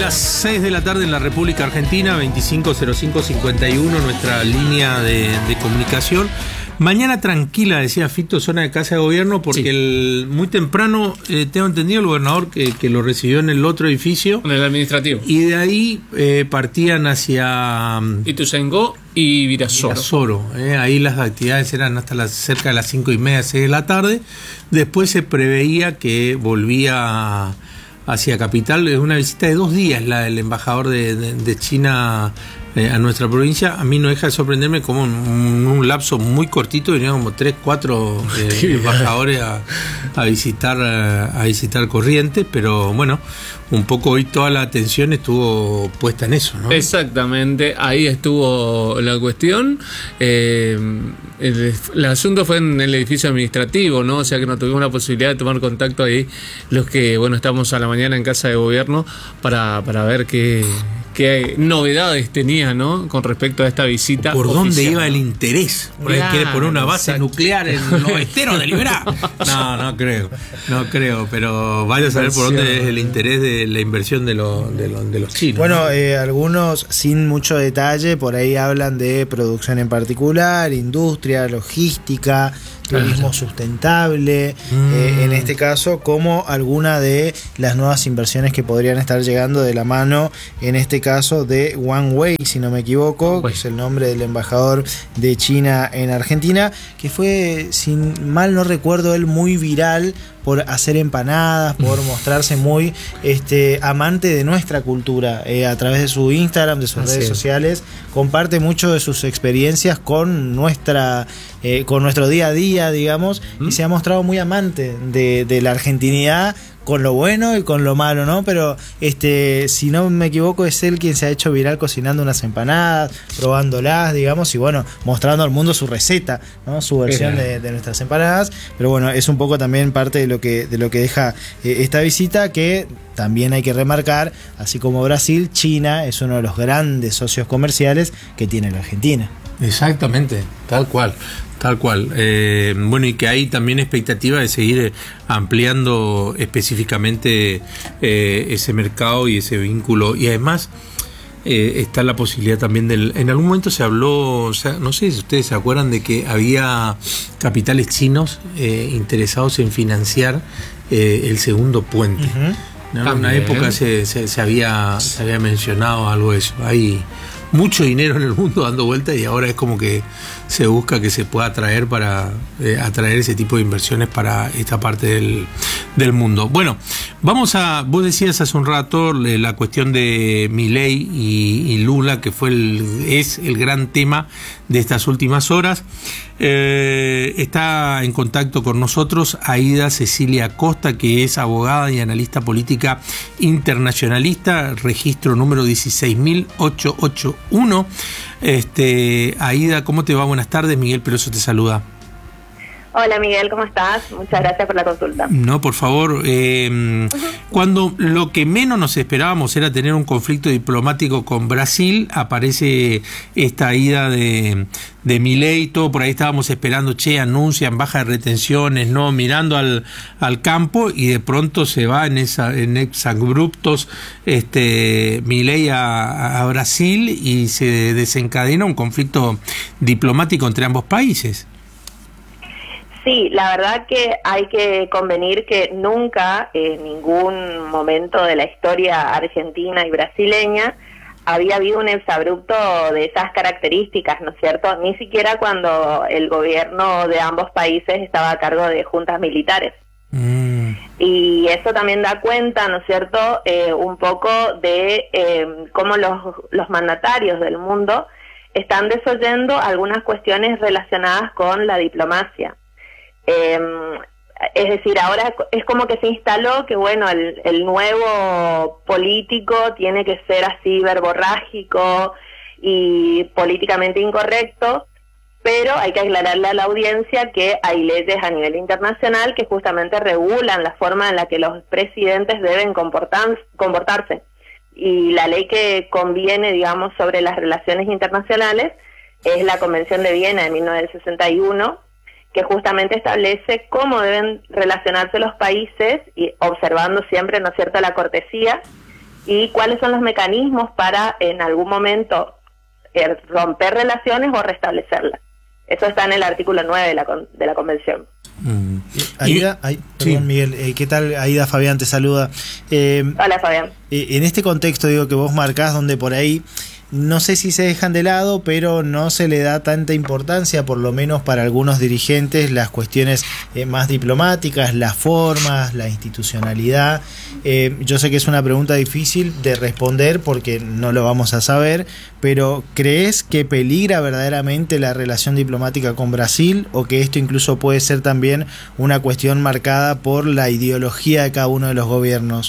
las 6 de la tarde en la República Argentina, 250551, nuestra línea de comunicación. Mañana tranquila, decía Fito, zona de Casa de Gobierno, porque sí, muy temprano, tengo entendido, el gobernador que lo recibió en el otro edificio. En el administrativo. Y de ahí partían hacia Ituzaingó y Virasoro. Ahí las actividades eran hasta cerca de las 5:30, 6 de la tarde. Después se preveía que volvía hacia Capital. Es una visita de 2 días la del embajador de China a nuestra provincia. A mí no deja de sorprenderme como en un lapso muy cortito vinieron como 3, 4 embajadores a visitar Corrientes, pero bueno, un poco hoy toda la atención estuvo puesta en eso, ¿no? Exactamente, ahí estuvo la cuestión. El asunto fue en el edificio administrativo, ¿no? O sea que no tuvimos la posibilidad de tomar contacto ahí los que, bueno, estamos a la mañana en Casa de Gobierno para ver qué novedades tenía, ¿no? Con respecto a esta visita. ¿Por dónde iba el interés? ¿Por ahí quiere poner una base nuclear en los esteros de Liberá? No creo, pero vaya a saber por dónde es el interés de la inversión de los chinos. Bueno, algunos sin mucho detalle, por ahí hablan de producción en particular, industria, logística, turismo sustentable, en este caso, como alguna de las nuevas inversiones que podrían estar llegando de la mano, en este caso de Wang Wei, si no me equivoco, que es el nombre del embajador de China en Argentina, que fue, si mal no recuerdo, él muy viral por hacer empanadas, por mostrarse muy amante de nuestra cultura. A través de su Instagram, de sus redes sociales, comparte mucho de sus experiencias con nuestro día a día, digamos, y se ha mostrado muy amante de la argentinidad, con lo bueno y con lo malo, ¿no? Pero si no me equivoco, es él quien se ha hecho viral cocinando unas empanadas, probándolas, digamos, y bueno, mostrando al mundo su receta, ¿no? Su versión de nuestras empanadas. Pero bueno, es un poco también parte de lo que deja esta visita, que también hay que remarcar, así como Brasil, China es uno de los grandes socios comerciales que tiene la Argentina. Exactamente, tal cual. Bueno, y que hay también expectativa de seguir ampliando específicamente ese mercado y ese vínculo. Y además está la posibilidad también en algún momento se habló, o sea, no sé si ustedes se acuerdan de que había capitales chinos interesados en financiar el segundo puente. En una época se había mencionado algo de eso. Hay mucho dinero en el mundo dando vueltas y ahora es como que se busca que se pueda atraer para atraer ese tipo de inversiones para esta parte del mundo. Bueno, vos decías hace un rato la cuestión de Milei y Lula, que es el gran tema de estas últimas horas. Está en contacto con nosotros Aida Cecilia Costa, que es abogada y analista política internacionalista, registro número 16.881. Aida, ¿cómo te va? Buenas tardes, Miguel Peroso te saluda. Hola Miguel, ¿cómo estás? Muchas gracias por la consulta. No, por favor, cuando lo que menos nos esperábamos era tener un conflicto diplomático con Brasil, aparece esta ida de Milei, todo por ahí estábamos esperando, anuncian baja de retenciones, no, mirando al campo, y de pronto se va en exabruptos Milei a Brasil y se desencadena un conflicto diplomático entre ambos países. Sí, la verdad que hay que convenir que nunca, en ningún momento de la historia argentina y brasileña, había habido un exabrupto de esas características, ¿no es cierto? Ni siquiera cuando el gobierno de ambos países estaba a cargo de juntas militares. Y eso también da cuenta, ¿no es cierto?, un poco de cómo los mandatarios del mundo están desoyendo algunas cuestiones relacionadas con la diplomacia. Es decir, ahora es como que se instaló que, bueno, el nuevo político tiene que ser así verborrágico y políticamente incorrecto, pero hay que aclararle a la audiencia que hay leyes a nivel internacional que justamente regulan la forma en la que los presidentes deben comportarse. Y la ley que conviene, digamos, sobre las relaciones internacionales es la Convención de Viena de 1961, que justamente establece cómo deben relacionarse los países, y observando siempre, ¿no es cierto?, la cortesía, y cuáles son los mecanismos para en algún momento romper relaciones o restablecerlas. Eso está en el artículo 9 de la Convención. Aida, perdón, Miguel, ¿qué tal? Aida, Fabián te saluda. Hola, Fabián. En este contexto, digo, que vos marcás, donde por ahí no sé si se dejan de lado, pero no se le da tanta importancia, por lo menos para algunos dirigentes, las cuestiones más diplomáticas, las formas, la institucionalidad. Yo sé que es una pregunta difícil de responder porque no lo vamos a saber, pero ¿crees que peligra verdaderamente la relación diplomática con Brasil, o que esto incluso puede ser también una cuestión marcada por la ideología de cada uno de los gobiernos?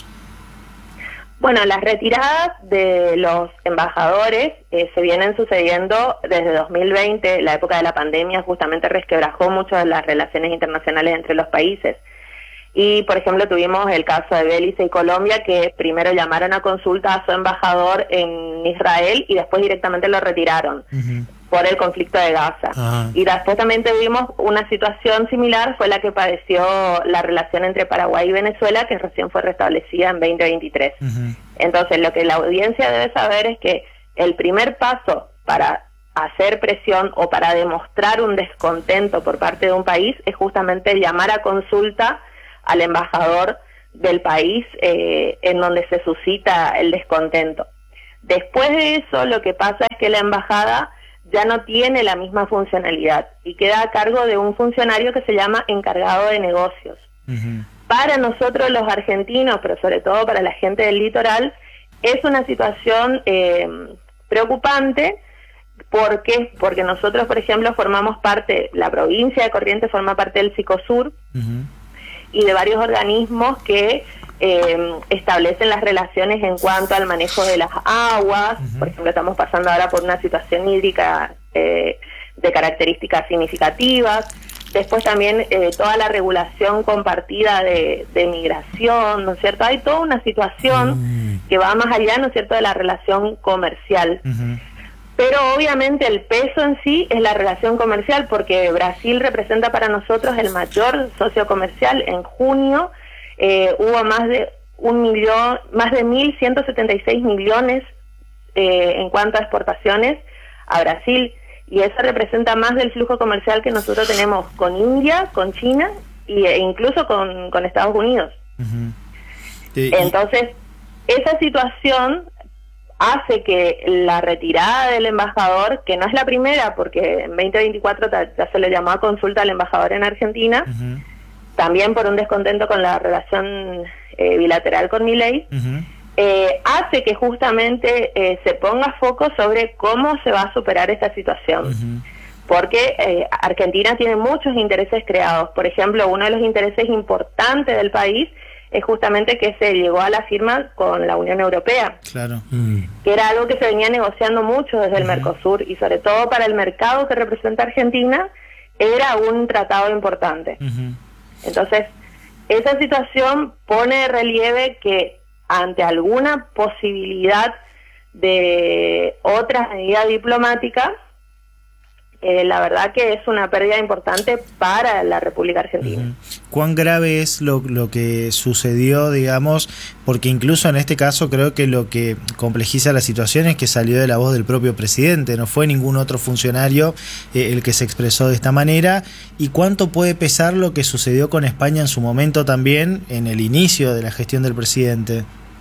Bueno, las retiradas de los embajadores se vienen sucediendo desde 2020, la época de la pandemia justamente resquebrajó mucho de las relaciones internacionales entre los países. Y, por ejemplo, tuvimos el caso de Belice y Colombia, que primero llamaron a consulta a su embajador en Israel y después directamente lo retiraron por el conflicto de Gaza. Y después también tuvimos una situación similar, fue la que padeció la relación entre Paraguay y Venezuela, que recién fue restablecida en 2023. Entonces, lo que la audiencia debe saber es que el primer paso para hacer presión o para demostrar un descontento por parte de un país es justamente llamar a consulta al embajador del país en donde se suscita el descontento. Después de eso, lo que pasa es que la embajada ya no tiene la misma funcionalidad y queda a cargo de un funcionario que se llama encargado de negocios. Para nosotros los argentinos, pero sobre todo para la gente del litoral, es una situación preocupante. ¿Por qué? Porque nosotros, por ejemplo, formamos parte, la provincia de Corrientes forma parte del Sicosur y de varios organismos que establecen las relaciones en cuanto al manejo de las aguas. Por ejemplo, estamos pasando ahora por una situación hídrica de características significativas. Después también toda la regulación compartida de migración, ¿no es cierto? Hay toda una situación que va más allá, ¿no es cierto?, de la relación comercial. Pero obviamente el peso en sí es la relación comercial, porque Brasil representa para nosotros el mayor socio comercial. En junio hubo más de 1.176 millones en cuanto a exportaciones a Brasil, y eso representa más del flujo comercial que nosotros tenemos con India, con China e incluso con Estados Unidos. Entonces, esa situación hace que la retirada del embajador, que no es la primera, porque en 2024 ya se le llamó a consulta al embajador en Argentina, también por un descontento con la relación bilateral con Milei, hace que justamente se ponga foco sobre cómo se va a superar esta situación. Porque Argentina tiene muchos intereses creados. Por ejemplo, uno de los intereses importantes del país es justamente que se llegó a la firma con la Unión Europea, que era algo que se venía negociando mucho desde el Mercosur, y sobre todo para el mercado que representa Argentina era un tratado importante. Entonces, esa situación pone de relieve que ante alguna posibilidad de otra medida diplomática, la verdad que es una pérdida importante para la República Argentina. ¿Cuán grave es lo que sucedió, digamos? Porque incluso en este caso creo que lo que complejiza la situación es que salió de la voz del propio presidente, no fue ningún otro funcionario el que se expresó de esta manera. ¿Y cuánto puede pesar lo que sucedió con España en su momento también, en el inicio de la gestión del presidente?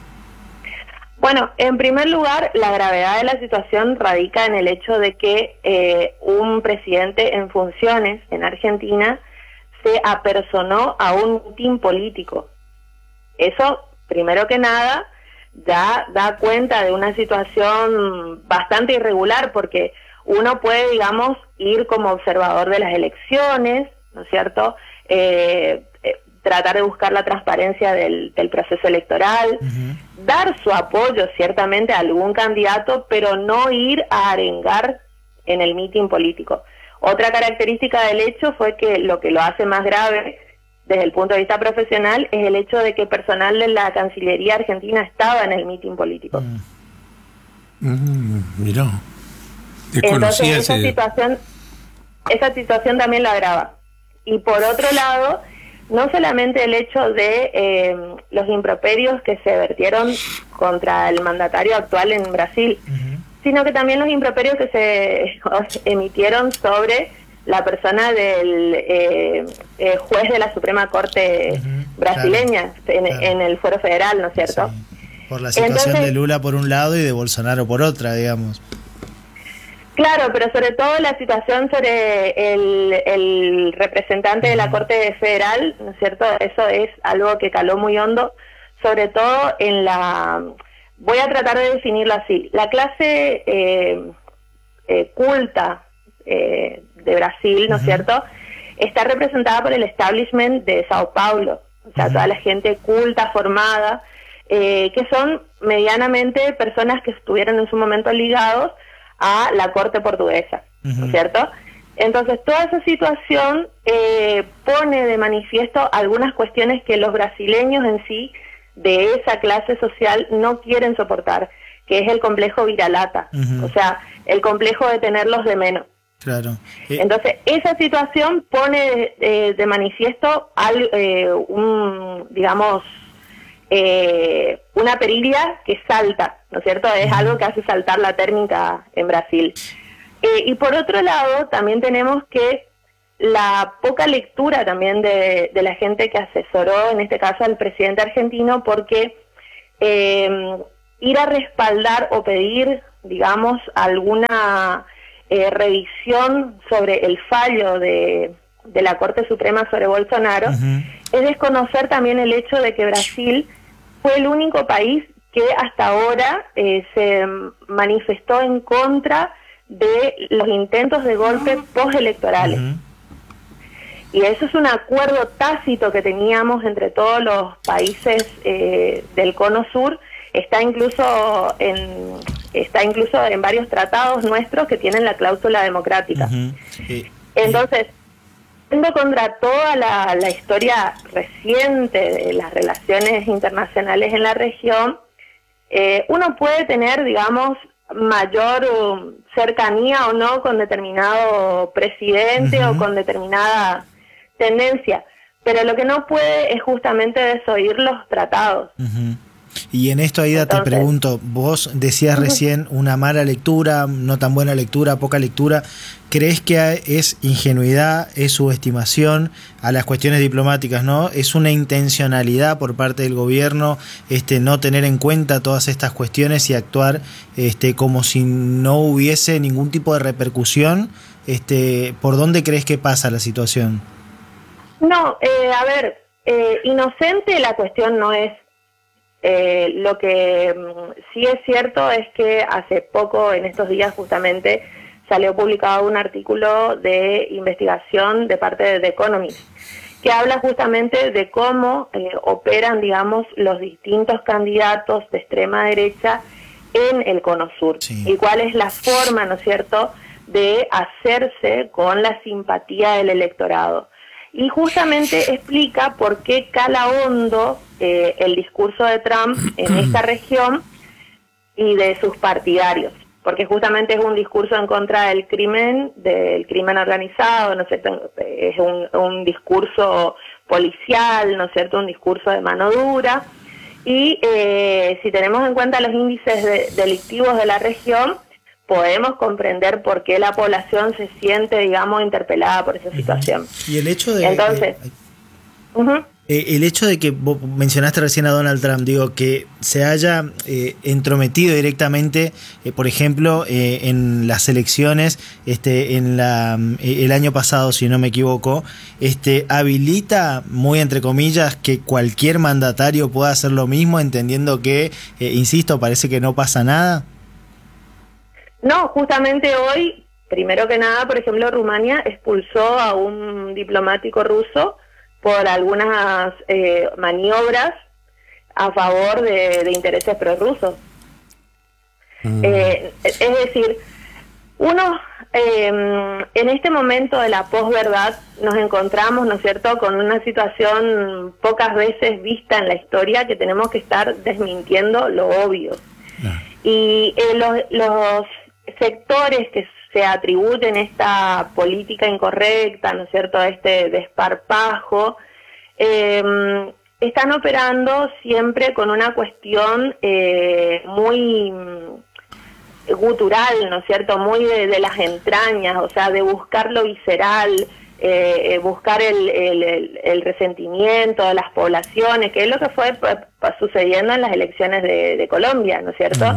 Bueno, en primer lugar, la gravedad de la situación radica en el hecho de que un presidente en funciones en Argentina se apersonó a un mitin político. Eso, primero que nada, ya da cuenta de una situación bastante irregular, porque uno puede, digamos, ir como observador de las elecciones, ¿no es cierto?, tratar de buscar la transparencia del proceso electoral, dar su apoyo ciertamente a algún candidato, pero no ir a arengar en el mitin político. Otra característica del hecho fue que lo hace más grave desde el punto de vista profesional es el hecho de que personal de la Cancillería Argentina estaba en el mitin político. Mirá, entonces esa situación también la agrava. Y por otro lado, no solamente el hecho de los improperios que se vertieron contra el mandatario actual en Brasil, sino que también los improperios que se emitieron sobre la persona del juez de la Suprema Corte brasileña, en el Fuero Federal, ¿no es cierto? Sí. Por la situación de Lula por un lado y de Bolsonaro por otra, digamos. Claro, pero sobre todo la situación sobre el representante de la Corte Federal, ¿no es cierto? Eso es algo que caló muy hondo, sobre todo en la... Voy a tratar de definirlo así. La clase culta de Brasil, ¿no es cierto?, está representada por el establishment de Sao Paulo, o sea, toda la gente culta, formada, que son medianamente personas que estuvieron en su momento ligados a la corte portuguesa, ¿no es cierto? Entonces, toda esa situación pone de manifiesto algunas cuestiones que los brasileños en sí, de esa clase social, no quieren soportar, que es el complejo vira-lata, o sea, el complejo de tenerlos de menos. Claro. Entonces, esa situación pone de manifiesto una perilla que salta, ¿no es cierto? Es algo que hace saltar la térmica en Brasil. Y por otro lado, también tenemos que la poca lectura también de la gente que asesoró, en este caso al presidente argentino, porque ir a respaldar o pedir, digamos, alguna revisión sobre el fallo de la Corte Suprema sobre Bolsonaro, es desconocer también el hecho de que Brasil fue el único país que hasta ahora se manifestó en contra de los intentos de golpe postelectorales. Y eso es un acuerdo tácito que teníamos entre todos los países del Cono Sur. Está incluso en varios tratados nuestros que tienen la cláusula democrática. Entonces, yendo contra toda la historia reciente de las relaciones internacionales en la región, uno puede tener, digamos, mayor cercanía o no con determinado presidente o con determinada tendencia, pero lo que no puede es justamente desoír los tratados. Y en esto, Aida, te pregunto, vos decías recién una mala lectura, no tan buena lectura, poca lectura. ¿Crees que es ingenuidad, es subestimación a las cuestiones diplomáticas, no? ¿Es una intencionalidad por parte del gobierno no tener en cuenta todas estas cuestiones y actuar como si no hubiese ningún tipo de repercusión? ¿Por dónde crees que pasa la situación? No, a ver, inocente la cuestión no es. Lo que sí es cierto es que hace poco, en estos días justamente, salió publicado un artículo de investigación de parte de The Economist, que habla justamente de cómo operan, digamos, los distintos candidatos de extrema derecha en el Cono Sur, y cuál es la forma, ¿no es cierto?, de hacerse con la simpatía del electorado. Y justamente explica por qué cala hondo el discurso de Trump en esta región y de sus partidarios, porque justamente es un discurso en contra del crimen organizado, ¿no es cierto? Es un discurso policial, ¿no es cierto? Un discurso de mano dura. Y si tenemos en cuenta los índices delictivos de la región, podemos comprender por qué la población se siente, digamos, interpelada por esa situación. Y el hecho de... Entonces, el hecho de que vos mencionaste recién a Donald Trump, digo, que se haya entrometido directamente, por ejemplo, en las elecciones, el año pasado, si no me equivoco, habilita, muy entre comillas, que cualquier mandatario pueda hacer lo mismo, entendiendo que, insisto, parece que no pasa nada. No, justamente hoy, primero que nada, por ejemplo, Rumania expulsó a un diplomático ruso por algunas maniobras a favor de intereses prorrusos. Es decir, uno en este momento de la posverdad nos encontramos, ¿no es cierto?, con una situación pocas veces vista en la historia, que tenemos que estar desmintiendo lo obvio. Y los sectores que se atribuyen esta política incorrecta, ¿no es cierto?, este desparpajo, están operando siempre con una cuestión muy gutural, ¿no es cierto? Muy de las entrañas, o sea, de buscar lo visceral, buscar el resentimiento de las poblaciones, que es lo que fue sucediendo en las elecciones de Colombia, ¿no es cierto?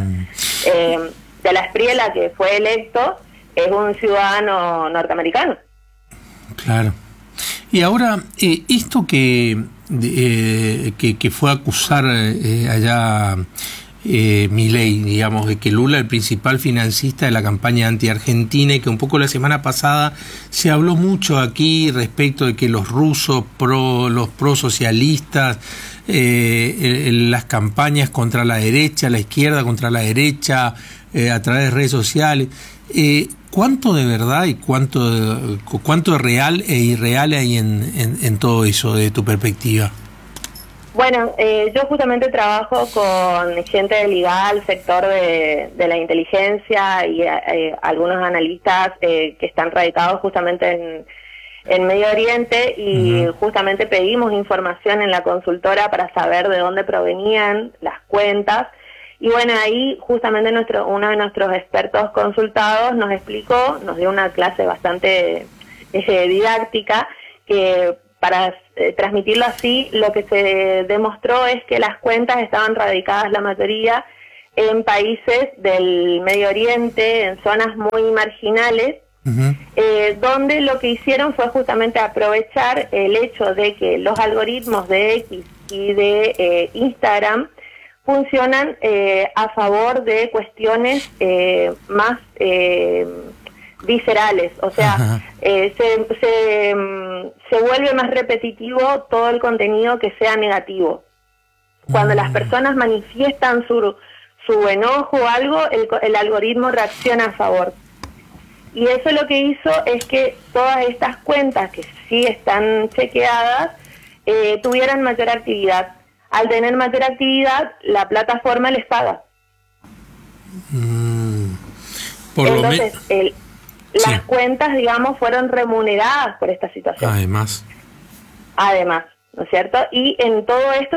De la Espriella, que fue electo, es un ciudadano norteamericano. Claro. Y ahora, esto que fue a acusar allá Milei, digamos, de que Lula es el principal financista de la campaña anti-argentina, y que un poco la semana pasada se habló mucho aquí respecto de que los rusos, los pro-socialistas, las campañas contra la derecha, la izquierda contra la derecha, a través de redes sociales, ¿cuánto de verdad y cuánto de real e irreal hay en todo eso, de tu perspectiva? Bueno, yo justamente trabajo con gente ligada al sector de la inteligencia y algunos analistas que están radicados justamente en Medio Oriente, y justamente pedimos información en la consultora para saber de dónde provenían las cuentas. Y bueno, ahí justamente uno de nuestros expertos consultados nos explicó, nos dio una clase bastante didáctica, que para transmitirlo así, lo que se demostró es que las cuentas estaban radicadas, la mayoría, en países del Medio Oriente, en zonas muy marginales, donde lo que hicieron fue justamente aprovechar el hecho de que los algoritmos de X y de Instagram funcionan a favor de cuestiones más viscerales, o sea, se vuelve más repetitivo todo el contenido que sea negativo. Cuando las personas manifiestan su enojo o algo, el algoritmo reacciona a favor. Y eso lo que hizo es que todas estas cuentas que sí están chequeadas tuvieran mayor actividad. Al tener mayor actividad, la plataforma les paga. Entonces, las cuentas, digamos, fueron remuneradas por esta situación. Además, ¿no es cierto? Y en todo esto